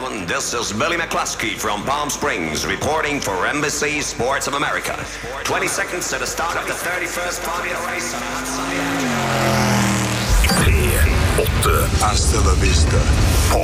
gentlemen, this is Billy McCluskey from Palm Springs reporting for NBC Sports of America. 20 seconds to the start of the 31st Formula race on outside. 3, 8. Hasta la vista.